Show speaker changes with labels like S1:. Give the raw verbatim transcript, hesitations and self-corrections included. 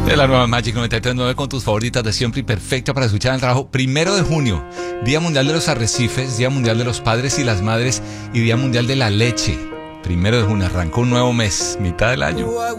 S1: De la nueva Magic noventa y tres punto nueve con tus favoritas de siempre y perfecta para escuchar el trabajo. Primero de junio, Día Mundial de los Arrecifes, Día Mundial de los Padres y las Madres y Día Mundial de la Leche. Primero de junio, arrancó un nuevo mes, mitad del año.